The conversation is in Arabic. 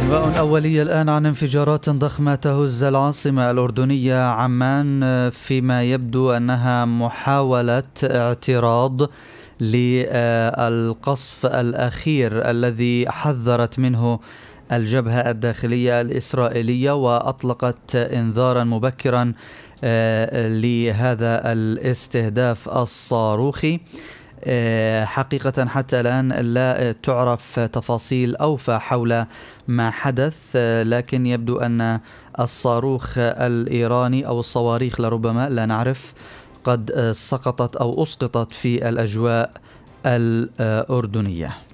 أنباء أولية الآن عن انفجارات ضخمة تهز العاصمة الأردنية عمان، فيما يبدو أنها محاولة اعتراض للقصف الأخير الذي حذرت منه الجبهة الداخلية الإسرائيلية، وأطلقت إنذارا مبكرا لهذا الاستهداف الصاروخي. حقيقة حتى الآن لا تعرف تفاصيل أوفى حول ما حدث، لكن يبدو أن الصاروخ الإيراني أو الصواريخ لربما لا نعرف قد سقطت أو أسقطت في الأجواء الأردنية.